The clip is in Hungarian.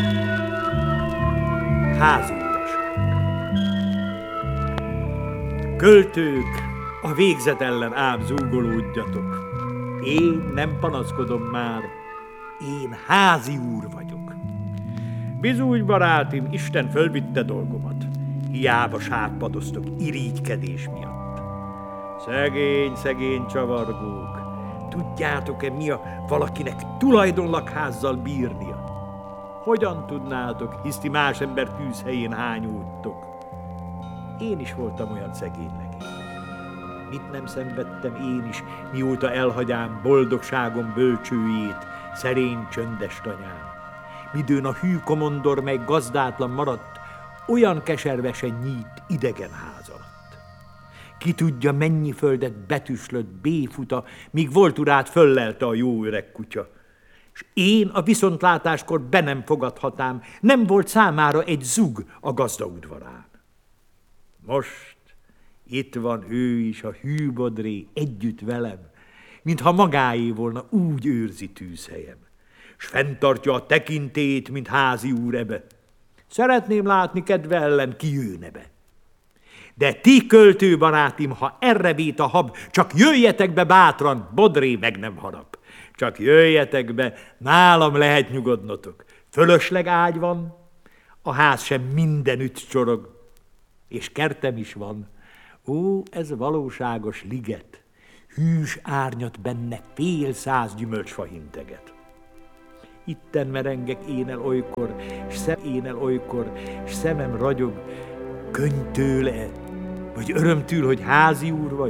Háziorvosság. Költők, a végzet ellen ám zúgolódjatok. Én nem panaszkodom már, én házi úr vagyok. Bizony, barátim, Isten fölvitte dolgomat. Hiába sátpadoztok irigykedés miatt. Szegény csavargók. Tudjátok-e, mi a valakinek tulajdonlakházzal bírnia? Hogyan tudnátok, hisz ti más ember tűzhelyén hányódtok? Én is voltam olyan szegény legény. Mit nem szenvedtem én is, mióta elhagyám boldogságom bölcsőjét, szerény csöndes tanyán. Midőn a hű komondor, mely gazdátlan maradt, olyan keservesen nyít idegen ház alatt. Ki tudja, mennyi földet betüslött béfuta, míg volt urát föllelte a jó öreg kutya. És én a viszontlátáskor be nem fogadhatám, nem volt számára egy zug a gazda udvarán. Most itt van ő is, a hű bodré együtt velem, mintha magáé volna, úgy őrzi tűzhelyem, s fenntartja a tekintélyét, mint házi úr ebe. Szeretném látni kedve ellen, ki jőne be. De ti, költő barátim, ha erre bít a hab, csak jöjjetek be bátran, bodré meg nem harap. Csak jöjjetek be, nálam lehet nyugodnotok. Fölösleg ágy van, a ház sem mindenütt csorog, és kertem is van. Ó, ez valóságos liget, hűs árnyat benne 500 gyümölcsfa hinteget. Itten merengek én el olykor, s szemem ragyog, könny tőle, vagy öröm tűl, hogy házi úr vagy.